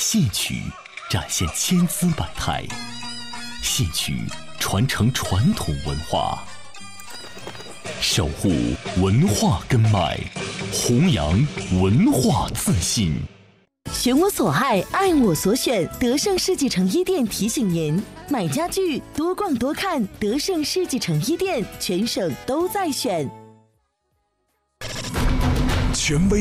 戏曲展现千姿百态，戏曲传承传统文化，守护文化根脉，弘扬文化自信。 选我所爱，爱我所选。德胜世纪成衣店提醒您：买家具多逛多看，德胜世纪成衣店全省都在选。 权威